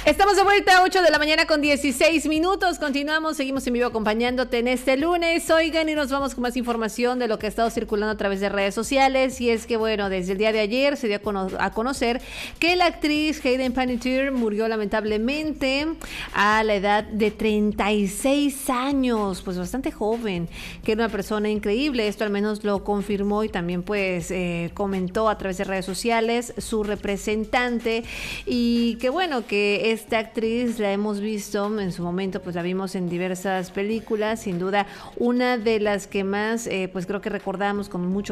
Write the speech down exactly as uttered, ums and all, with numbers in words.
Estamos de vuelta a ocho de la mañana con dieciséis minutos. Continuamos, seguimos en vivo acompañándote en este lunes. Oigan, y nos vamos con más información de lo que ha estado circulando a través de redes sociales. Y es que, bueno, desde el día de ayer se dio a, cono a conocer que la actriz Hayden Panettiere murió lamentablemente a la edad de treinta y seis años, pues bastante joven, que era una persona increíble. Esto al menos lo confirmó y también pues eh, comentó a través de redes sociales su representante. Y que bueno, que esta actriz la hemos visto en su momento, pues la vimos en diversas películas, sin duda una de las que más, eh, pues creo que recordamos con mucho